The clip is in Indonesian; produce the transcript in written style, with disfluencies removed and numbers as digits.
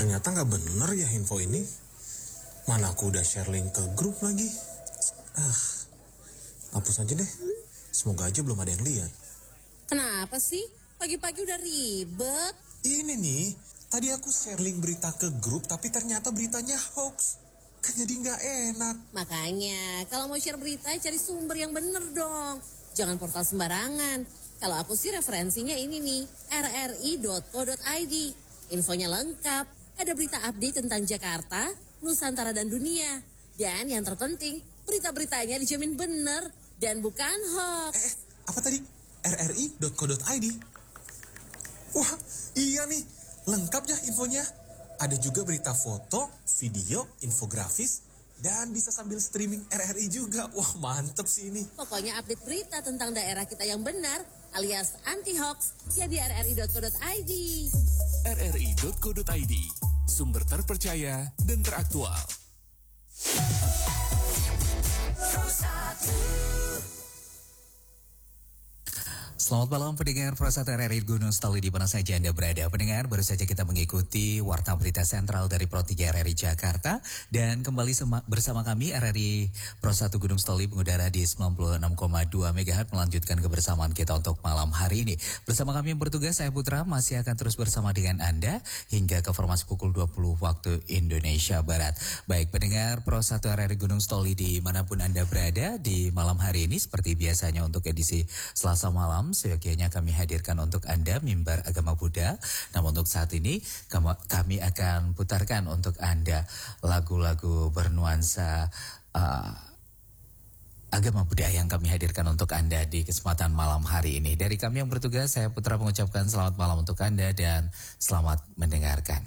Ternyata nggak bener ya info ini. Mana aku udah share link ke grup lagi. Hapus aja deh. Semoga aja belum ada yang lihat. Kenapa sih? Pagi-pagi udah ribet. Ini nih, tadi aku share link berita ke grup tapi ternyata beritanya hoax. Kan jadi nggak enak. Makanya, kalau mau share berita, cari sumber yang bener dong. Jangan portal sembarangan. Kalau aku sih referensinya ini nih, rri.co.id. Infonya lengkap, ada berita update tentang Jakarta, Nusantara dan dunia. Dan yang terpenting, berita-beritanya dijamin bener dan bukan hoax. Apa tadi? rri.co.id. Wah, iya nih, lengkap ya infonya. Ada juga berita foto, video, infografis, dan bisa sambil streaming RRI juga. Wah, mantep sih ini. Pokoknya update berita tentang daerah kita yang benar, alias anti-hoax, ya di rri.co.id. rri.co.id, sumber terpercaya dan teraktual. Selamat malam pendengar Pro 1 RRI Gunung Stoli di mana saja Anda berada. Pendengar, baru saja kita mengikuti Warta Berita Sentral dari Pro 3 RRI Jakarta. Dan kembali bersama kami RRI Pro 1 Gunung Stoli mengudara di 96,2 MHz melanjutkan kebersamaan kita untuk malam hari ini. Bersama kami yang bertugas, saya Putra masih akan terus bersama dengan Anda hingga ke formasi pukul 20 waktu Indonesia Barat. Baik pendengar Pro 1 RRI Gunung Stoli dimanapun Anda berada di malam hari ini, seperti biasanya untuk edisi Selasa malam, seyogianya kami hadirkan untuk Anda mimbar agama Buddha. Namun untuk saat ini kami akan putarkan untuk Anda lagu-lagu bernuansa agama Buddha yang kami hadirkan untuk Anda di kesempatan malam hari ini. Dari kami yang bertugas, saya Putra mengucapkan selamat malam untuk Anda dan selamat mendengarkan.